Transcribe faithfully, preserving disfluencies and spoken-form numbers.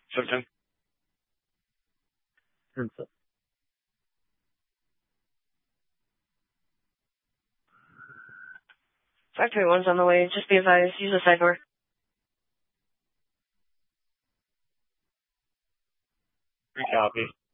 Certain. Princess. Factory one's on the way. Just be advised. Use the side door. Copy.